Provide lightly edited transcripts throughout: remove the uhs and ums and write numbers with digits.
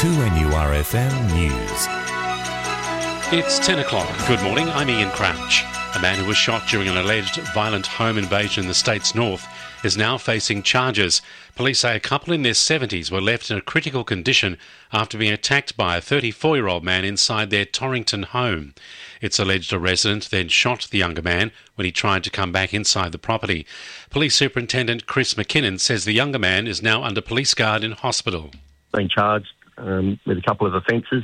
2NURFM News. It's 10 o'clock. Good morning, I'm Ian Crouch. A man who was shot during an alleged violent home invasion in the state's north is now facing charges. Police say a couple in their 70s were left in a critical condition after being attacked by a 34-year-old man inside their Torrington home. It's alleged a resident then shot the younger man when he tried to come back inside the property. Police Superintendent Chris McKinnon says the younger man is now under police guard in hospital. Been charged with a couple of offences,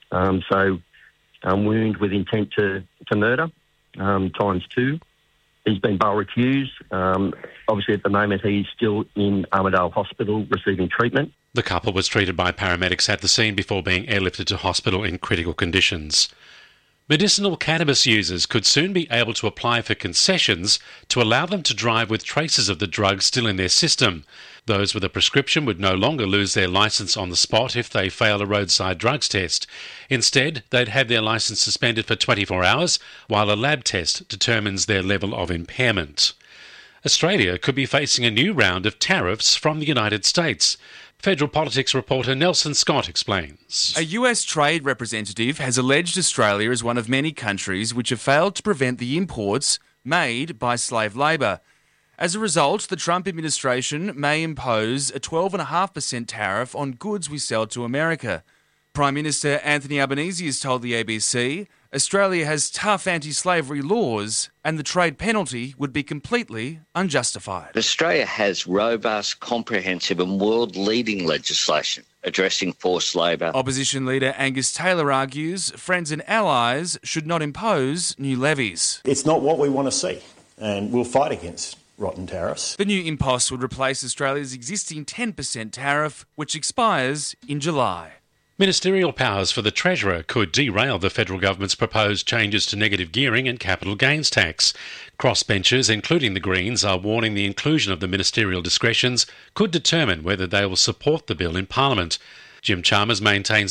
wound with intent to murder, ×2. He's been bail recused. Obviously, at the moment, he's still in Armidale Hospital receiving treatment. The couple was treated by paramedics at the scene before being airlifted to hospital in critical conditions. Medicinal cannabis users could soon be able to apply for concessions to allow them to drive with traces of the drug still in their system. Those with a prescription would no longer lose their licence on the spot if they fail a roadside drugs test. Instead, they'd have their licence suspended for 24 hours while a lab test determines their level of impairment. Australia could be facing a new round of tariffs from the United States. Federal politics reporter Nelson Scott explains. A US trade representative has alleged Australia is one of many countries which have failed to prevent the imports made by slave labour. As a result, the Trump administration may impose a 12.5% tariff on goods we sell to America. Prime Minister Anthony Albanese has told the ABC Australia has tough anti-slavery laws and the trade penalty would be completely unjustified. Australia has robust, comprehensive and world-leading legislation addressing forced labour. Opposition leader Angus Taylor argues friends and allies should not impose new levies. It's not what we want to see, and we'll fight against rotten tariffs. The new impost would replace Australia's existing 10% tariff, which expires in July. Ministerial powers for the Treasurer could derail the federal government's proposed changes to negative gearing and capital gains tax. Crossbenchers, including the Greens, are warning the inclusion of the ministerial discretions could determine whether they will support the bill in Parliament. Jim Chalmers maintains